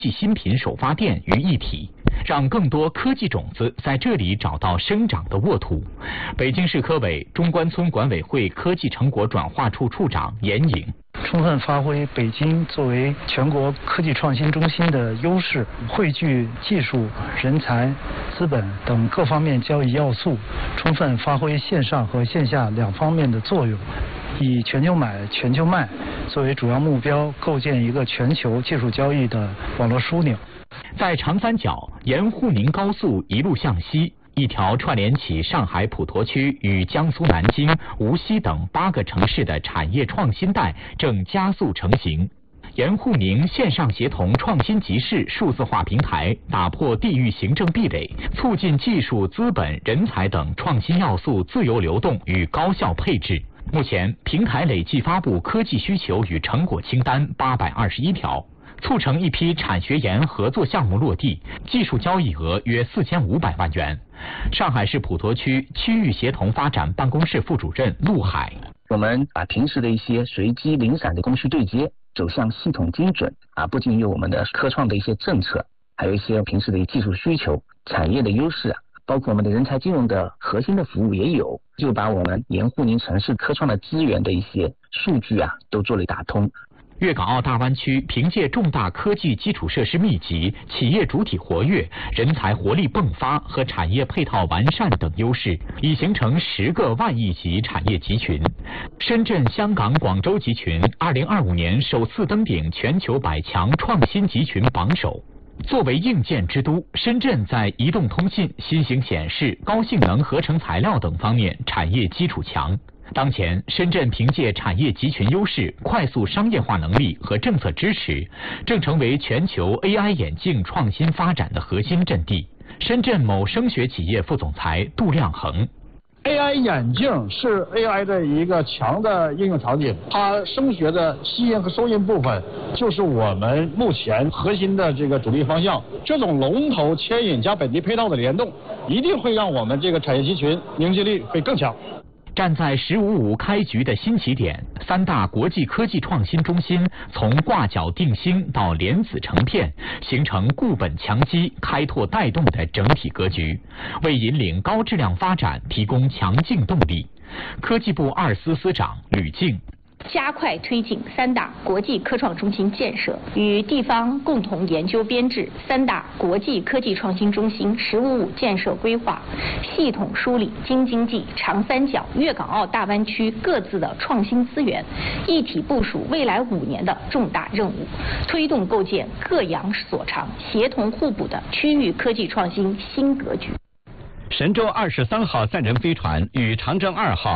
新品首发店于一体，让更多科技种子在这里找到生长的沃土。北京市科委中关村管委会科技成果转化处处长严颖。 充分发挥北京作为全国科技创新中心的优势，汇聚技术、人才、资本等各方面交易要素，充分发挥线上和线下两方面的作用，以全球买、全球卖作为主要目标，构建一个全球技术交易的网络枢纽。 在长三角沿沪宁高速一路向西，一条串联起上海普陀区与江苏南京、无锡等8个城市的产业创新带正加速成型。沿沪宁线上协同创新集市数字化平台，打破地域行政壁垒，促进技术、资本、人才等创新要素自由流动与高效配置。目前，平台累计发布科技需求与成果清单821条，促成一批产学研合作项目落地，技术交易额约4500万元。上海市普陀区区域协同发展办公室副主任陆海： 我们把平时的一些随机零散的供需对接走向系统精准不仅有我们的科创的一些政策，还有一些平时的技术需求、产业的优势包括我们的人才金融的核心的服务也有，就把我们沿沪宁城市科创的资源的一些数据都做了打通。 粤港澳大湾区凭借重大科技基础设施密集、企业主体活跃、人才活力迸发和产业配套完善等优势，已形成10个万亿级产业集群。深圳、香港、广州集群2025年首次登顶全球100强创新集群榜首。作为硬件之都，深圳在移动通信、新型显示、高性能合成材料等方面产业基础强。当前，深圳凭借产业集群优势、快速商业化能力和政策支持，正成为全球 AI 眼镜创新发展的核心阵地。深圳某声学企业副总裁杜亮恒 ：AI 眼镜是 AI 的一个强的应用场景，它声学的吸音和收音部分就是我们目前核心的这个主力方向。这种龙头牵引加本地配套的联动，一定会让我们这个产业集群凝聚力会更强。 站在“15+5”开局的新起点，3大国际科技创新中心从挂角定星到莲子成片，形成固本强基、开拓带动的整体格局，为引领高质量发展提供强劲动力。科技部2司司长吕静： 加快推进3大国际科创中心建设，与地方共同研究编制3大国际科技创新中心“15+5”建设规划，系统梳理京津冀、长三角、粤港澳大湾区各自的创新资源，一体部署未来5年的重大任务，推动构建各扬所长、协同互补的区域科技创新新格局。 神舟23号载人飞船与长征2号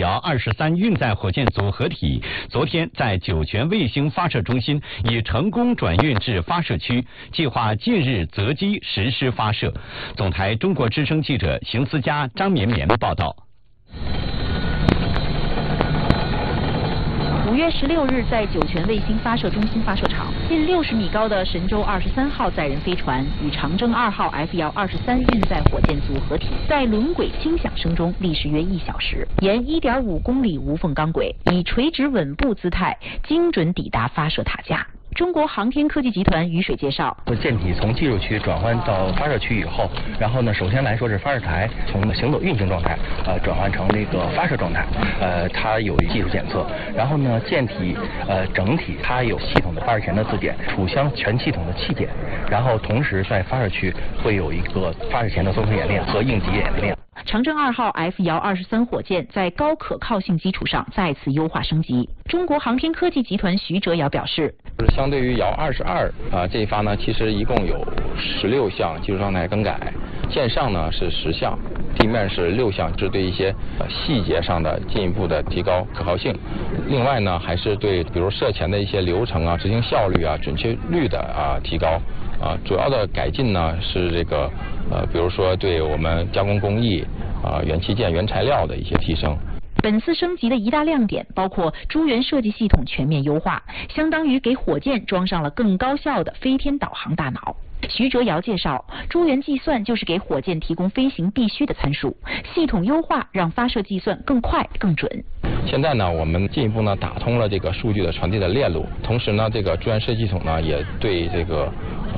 F-23运载火箭组合体，昨天在酒泉卫星发射中心已成功转运至发射区，计划近日择机实施发射。总台中国之声记者邢思佳、张绵绵报道。 5月16日，在酒泉卫星发射中心发射场，近60米高的神舟23号载人飞船与长征2号 F-23运载火箭组合体，在轮轨轻响声中历时约1小时，沿1.5公里无缝钢轨，以垂直稳步姿态，精准抵达发射塔架。中国航天科技集团于水介绍， 舰体从技术区转换到发射区以后，然后呢，首先来说是发射台从行走运行状态转换成这个发射状态，它有技术检测，然后呢，舰体整体它有系统的发射前的自检、储箱全系统的气检，然后同时在发射区会有一个发射前的综合演练和应急演练。 长征2号 F-23火箭在高可靠性基础上再次优化升级。中国航天科技集团徐哲尧表示， 相对于遥22这一发呢，其实一共有16项技术状态更改，舰上呢是10项，地面是6项，这对一些细节上的进一步的提高可靠性。另外呢，还是对比如射前的一些流程执行效率准确率的提高。主要的改进呢是这个比如说对我们加工工艺元器件原材料的一些提升。 本次升级的一大亮点包括诸元设计系统全面优化，相当于给火箭装上了更高效的飞天导航大脑。徐哲尧介绍，诸元计算就是给火箭提供飞行必须的参数，系统优化让发射计算更快更准。 现在呢，我们进一步呢打通了这个数据的传递的链路，同时呢，这个诸元设计系统呢也对这个